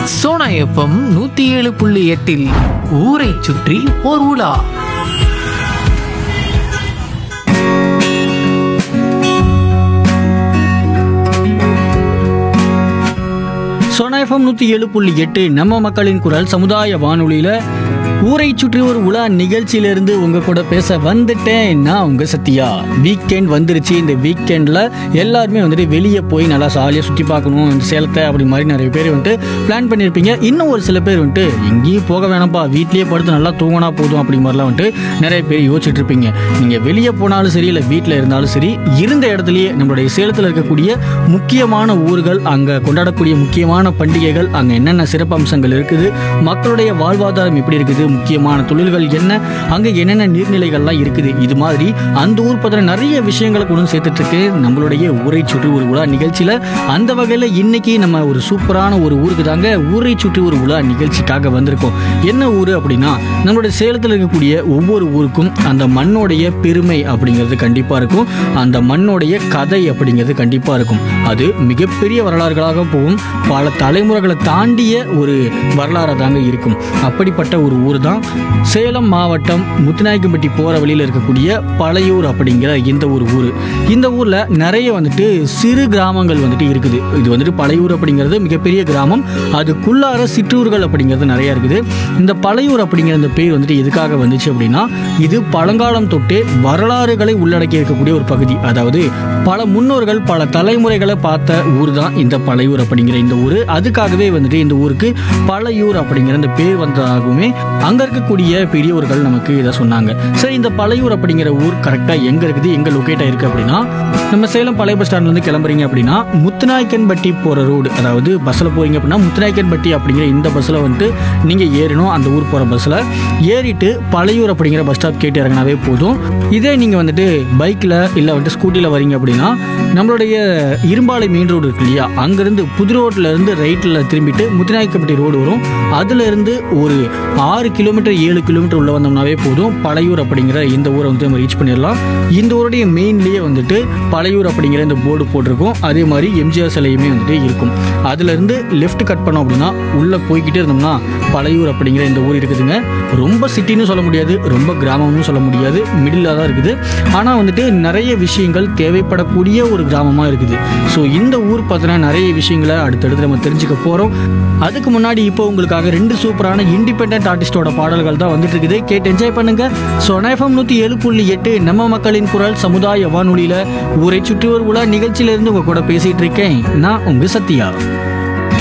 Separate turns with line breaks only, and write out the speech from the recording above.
Sona FM 107.8 ஊரை சுற்றி ஓர் உலா.
சோனா எஃப்எம் 107.8 நம்ம மக்களின் குரல் சமுதாய வானொலியில ஊரை சுற்றி ஒரு உலா நிகழ்ச்சியிலிருந்து உங்க கூட பேச வந்துட்டேன். நான் உங்க சத்யா. வீக்கெண்ட் வந்துருச்சு. இந்த வீக்கெண்ட்ல எல்லாருமே வந்துட்டு வெளியே போய் நல்லா ஜாலியாக சுற்றி பார்க்கணும் இந்த சேலத்தை அப்படி மாதிரி நிறைய பேர் வந்துட்டு பிளான் பண்ணியிருப்பீங்க. இன்னும் ஒரு சில பேர் வந்துட்டு எங்கேயும் போக வேணாம்ப்பா, வீட்லேயே படுத்து நல்லா தூங்கினா போதும் அப்படி மாதிரிலாம் வந்துட்டு நிறைய பேர் யோசிச்சுட்டு இருப்பீங்க. நீங்கள் வெளியே போனாலும் சரி, இல்லை வீட்டில் இருந்தாலும் சரி, இருந்த இடத்துலையே நம்மளுடைய சேலத்தில் இருக்கக்கூடிய முக்கியமான ஊர்கள், அங்கே கொண்டாடக்கூடிய முக்கியமான பண்டிகைகள், அங்கே என்னென்ன சிறப்பு அம்சங்கள் இருக்குது, மக்களுடைய வாழ்வாதாரம் எப்படி இருக்குது, முக்கியமான தொழில்கள் என்ன, அங்கே என்னென்ன நீர்நிலைகள்லாம் இருக்குது, இது மாதிரி அந்த ஊர் பற்றின நிறைய விஷயங்களை கொண்டு சேர்த்துட்டு இருக்கு நம்மளுடைய ஊரை சுற்றி ஒரு உலா நிகழ்ச்சியில். அந்த வகையில் இன்னைக்கு நம்ம ஒரு சூப்பரான ஒரு ஊருக்கு தாங்க ஊரை சுற்றி ஒரு உலா நிகழ்ச்சிக்காக வந்திருக்கோம். என்ன ஊர் அப்படின்னா, நம்மளுடைய சேலத்தில் இருக்கக்கூடிய ஒவ்வொரு ஊருக்கும் அந்த மண்ணோடைய பெருமை அப்படிங்கிறது கண்டிப்பாக இருக்கும். அந்த மண்ணோடைய கதை அப்படிங்கிறது கண்டிப்பாக இருக்கும். அது மிகப்பெரிய வரலாறுகளாக போகும். பல தலைமுறைகளை தாண்டிய ஒரு வரலாறு தாங்க இருக்கும். அப்படிப்பட்ட ஒரு ஊர் தான் சேலம் மாவட்டம் முத்துநாயக்கம்பட்டி போகிற வழியில் இருக்கக்கூடிய பழையூர் அப்படிங்கிற இந்த ஒரு ஊர். இந்த ஊரில் நிறைய வந்துட்டு சிறு கிராமங்கள் வந்துட்டு இருக்குது. இது வந்துட்டு பழையூர் அப்படிங்கிறது மிகப்பெரிய கிராமம். அதுக்குள்ளார சிற்றூர்கள் அப்படிங்கிறது நிறையா இருக்குது. இந்த பழையூர் அப்படிங்கிற இந்த பேர் வந்துட்டு எதுக்காக வந்துச்சு அப்படின்னா, இது பழங்காலம் தொட்டே வரலாறுகளை உள்ளடக்கி இருக்கக்கூடிய ஒரு பகுதி. அதாவது பல முன்னோர்கள் பல தலைமுறைகளை பார்த்த ஊர் தான் இந்த பழையூர் அப்படிங்கிற இந்த ஊர். அதுக்காகவே வந்துட்டு இந்த ஊருக்கு பழையூர் அப்படிங்கிற இந்த பேர் வந்ததாகவுமே அங்கே இருக்கக்கூடிய பெரியவர்கள் நமக்கு இதை சொன்னாங்க. சரி, இந்த பழையூர் அப்படிங்கிற ஊர் கரெக்டாக எங்கே இருக்குது, எங்கே லொக்கேட் ஆயிருக்கு அப்படின்னா, நம்ம சேலம் பழைய பஸ் ஸ்டாண்ட்லேருந்து கிளம்புறீங்க அப்படின்னா முத்துநாயக்கன்பட்டி போகிற ரோடு, அதாவது பஸ்ஸில் போகிறீங்க அப்படின்னா முத்துநாயக்கன்பட்டி அப்படிங்கிற இந்த பஸ்ஸில் வந்துட்டு நீங்கள் ஏறணும். அந்த ஊர் போகிற பஸ்ஸில் ஏறிட்டு பழையூர் அப்படிங்கிற பஸ் ஸ்டாப் கேட்டு இறங்கினாவே போதும். இதே நீங்கள் வந்துட்டு பைக்கில் இல்லை வந்துட்டு ஸ்கூட்டியில் வரீங்க அப்படின்னா, நம்மளுடைய இரும்பாலை மெயின் ரோடு இருக்கு இல்லையா, அங்கேருந்து புது ரோட்டில் இருந்து ரைட்டில் திரும்பிட்டு முத்துநாயக்கன்பட்டி ரோடு வரும். அதுலேருந்து ஒரு 6 கிலோமீட்டர் 7 கிலோமீட்டர் உள்ள வந்தோம்னாவே போதும் பழையூர் அப்படிங்கிற இந்த ஊரை வந்து நம்ம ரீச் பண்ணிடலாம். இந்த ஊருடைய மெயின்லேயே வந்துட்டு பழையூர் அப்படிங்கிற இந்த போர்டு போட்டிருக்கும். அதே மாதிரி எம்ஜிஆர் சிலையுமே வந்துட்டு இருக்கும். அதுலேருந்து லெஃப்ட் கட் பண்ணோம் அப்படின்னா உள்ளே போய்கிட்டே இருந்தோம்னா பழையூர் அப்படிங்கிற இந்த ஊர் இருக்குதுங்க. ரொம்ப சிட்டின்னு சொல்ல முடியாது, ரொம்ப கிராமம்னு சொல்ல முடியாது, மிடில் தான் இருக்குது. ஆனால் வந்துட்டு நிறைய விஷயங்கள் தேவைப்படக்கூடிய ஒரு கிராமமாக இருக்குது. ஸோ இந்த ஊர் பார்த்தீங்கன்னா நிறைய விஷயங்களை அடுத்தடுத்து நம்ம தெரிஞ்சுக்க போகிறோம். அதுக்கு முன்னாடி இப்போ உங்களுக்காக 2 சூப்பரான இண்டிபெண்டன்ட் ஆர்டிஸ்டோட பாடல்கள் தான் வந்துட்டு இருக்குது. கேட்டு என்ஜாய் பண்ணுங்க. சோனா எஃப்எம் 107.8 நம்ம மக்களின் குரல் சமுதாய வானொலியில ஊரை சுற்றி ஒரு உலா நிகழ்ச்சியிலிருந்து உங்க கூட பேசிட்டு இருக்கேன். நான் உங்க சத்யா.